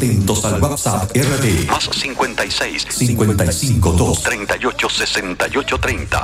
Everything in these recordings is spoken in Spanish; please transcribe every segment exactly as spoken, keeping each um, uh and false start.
Atentos al WhatsApp R D. Más cincuenta y seis, cincuenta y cinco, dos. treinta y ocho, sesenta y ocho, treinta.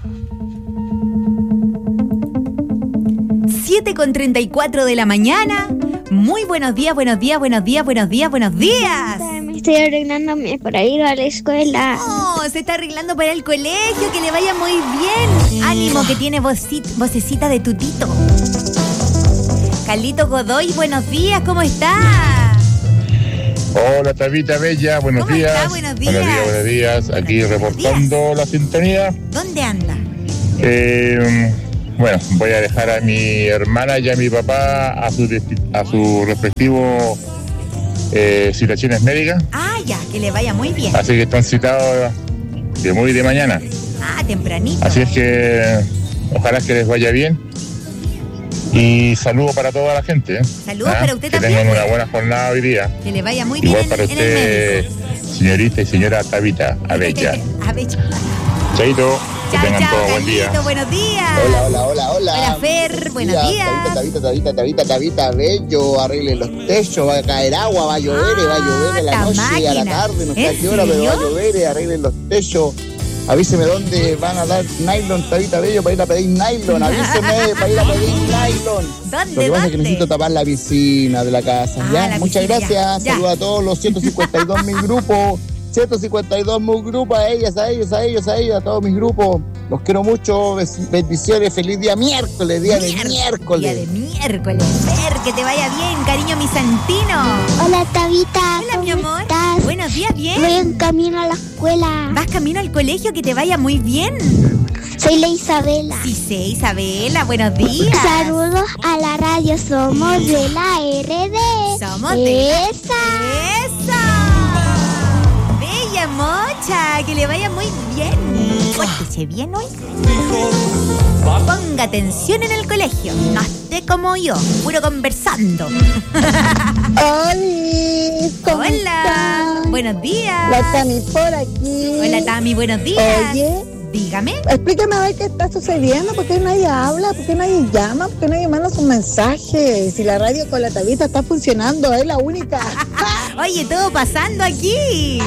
siete con treinta y cuatro de la mañana. Muy buenos días, buenos días, buenos días, buenos días, buenos días. Me estoy arreglándome para ir a la escuela. Oh, se está arreglando para el colegio, que le vaya muy bien. Ánimo, que tiene vocit, vocecita de tutito. Carlito Godoy, buenos días, ¿cómo está? Hola, Tabita Bella, buenos ¿Cómo días. está? Buenos días. Buenos días, buenos días. Aquí Buenos reportando días. la sintonía. ¿Dónde anda? Eh, bueno, voy a dejar a mi hermana y a mi papá a su, a su respectivo eh, situaciones médicas. Ah, ya, que le vaya muy bien. Así que están citados de muy de mañana. Ah, tempranito. Así es que ojalá que les vaya bien. Y saludo para toda la gente. ¿eh? Saludos para usted que también. Que tengan una buena jornada hoy día. Que le vaya muy bien. Igual en, para en el usted, médico. señorita y señora Tabita Abella. Abella. Chaito, que Chao, tengan chao, todo buen día. Carlito, buenos días. Hola, hola, hola, hola. Hola, Fer, buenos días. Tabita, tabita, tabita, tabita, bello, arreglen los techos, va a caer agua, va a llover, Ah, va a llover en la la noche, a la máquina. tarde, no sé a ¿En qué hora, pero va a serio? llover, arreglen los techos. Avíseme dónde van a dar nylon, Tabita Bello, para ir a pedir nylon. Avíseme para ir a pedir nylon. ¿Dónde, Lo que pasa es que dónde? necesito tapar la piscina de la casa. Ah, ¿ya? la Muchas piscina, gracias. ya, ya. Saludos a todos los ciento cincuenta y dos mil grupos. ciento cincuenta y dos mil grupos, a ellas, a ellos, a ellos, a ellos, a todos mis grupos. Los quiero mucho. Bendiciones. Feliz día miércoles, día de miércoles. Día de miércoles. Fer, que te vaya bien, cariño mi santino. Hola, Tabita. Hola, mi ¿cómo amor. estás? Buenos días, bien. Voy en camino a la escuela. ¿Vas camino al colegio? Que te vaya muy bien. Soy la Isabela. Sí, sí, Isabela, buenos días. Saludos a la radio. Somos de la R D. Somos de la- Esa. ¡Esa! Bella mocha, que le vaya muy bien. Pórtese bien hoy. Ponga atención en el colegio. No esté como yo, puro conversando. Hola, ¿cómo Hola, están? buenos días. La Tami por aquí. Hola, Tami, buenos días. Oye, dígame. explícame a ver qué está sucediendo, por qué nadie habla, por qué nadie llama, por qué nadie manda sus mensajes. Si la radio con la Tabita está funcionando, es la única. Oye, todo pasando aquí.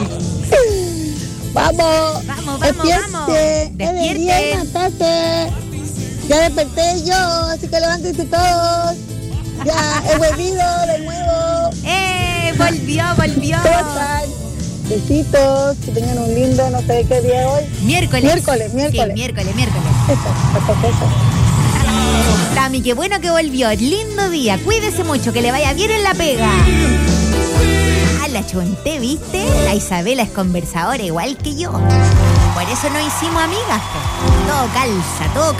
Vamos, Vamos, vamos, despierte, vamos. es de día, Despierten. tarde. Ya desperté yo, así que levántense todos. Ya, he vuelto de nuevo. ¡Eh! Volvió, volvió. ¿Cómo están? Besitos, que tengan un lindo, no sé qué día es hoy. Miércoles. Miércoles, miércoles. Sí, miércoles, miércoles. Eso, eso, eso. Tami, qué bueno que volvió. Lindo día. Cuídese mucho, que le vaya bien en la pega. Ah, la chunté, ¿viste? La Isabela es conversadora igual que yo. Por eso no hicimos amigas. Po. Todo calza, todo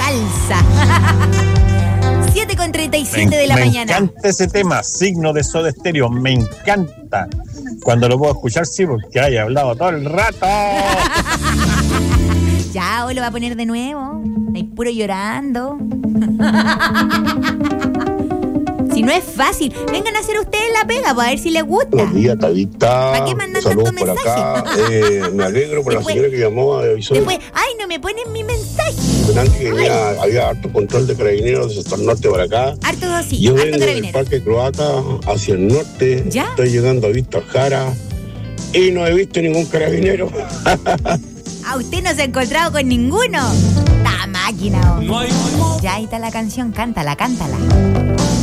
calza. siete con treinta y siete de la me mañana. Me encanta ese tema, signo de Soda Stereo, me encanta. Cuando lo puedo escuchar, sí, porque hay hablado todo el rato. Ya, hoy lo va a poner de nuevo. Hay puro llorando. Si no es fácil, vengan a hacer ustedes la pega para ver si les gusta. Buenos días, Tabita. ¿Para qué mandan Saludos tanto por acá. Eh, me alegro por la Después- señora que llamó de avisó Después, ay, no me ponen mi mensaje. que había, había harto control de carabineros desde el norte para acá. Harto sí, Yo harto vengo del carabinero. Parque Croata hacia el norte. ¿Ya? Estoy llegando a Víctor Jara y no he visto ningún carabinero. Ah, usted no se ha encontrado con ninguno. La máquina, oh. Ya ahí está la canción, cántala, cántala.